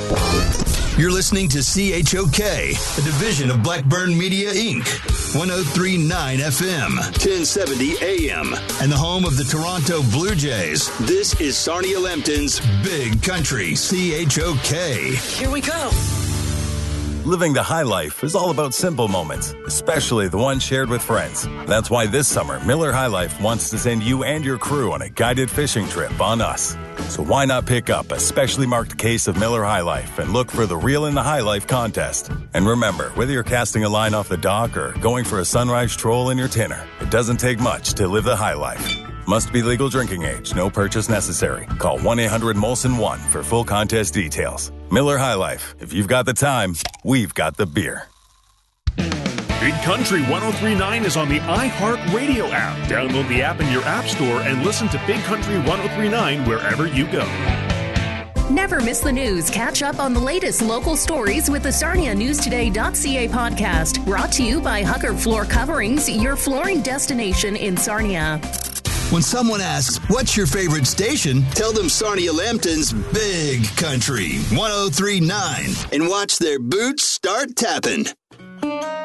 You're listening to CHOK, a division of Blackburn Media, Inc., 103.9 FM, 1070 AM, and the home of the Toronto Blue Jays. This is Sarnia Lambton's Big Country, CHOK. Here we go. Living the high life is all about simple moments, especially the ones shared with friends. That's why this summer, Miller High Life wants to send you and your crew on a guided fishing trip on us. So why not pick up a specially marked case of Miller High Life and look for the Reel in the High Life contest. And remember, whether you're casting a line off the dock or going for a sunrise troll in your tinner, it doesn't take much to live the high life. Must be legal drinking age. No purchase necessary. Call 1-800-MOLSON-1 for full contest details. Miller High Life. If you've got the time, we've got the beer. Big Country 103.9 is on the iHeartRadio app. Download the app in your app store and listen to Big Country 103.9 wherever you go. Never miss the news. Catch up on the latest local stories with the SarniaNewsToday.ca podcast. Brought to you by Hucker Floor Coverings, your flooring destination in Sarnia. When someone asks, what's your favorite station? Tell them Sarnia Lambton's Big Country 103.9 and watch their boots start tapping.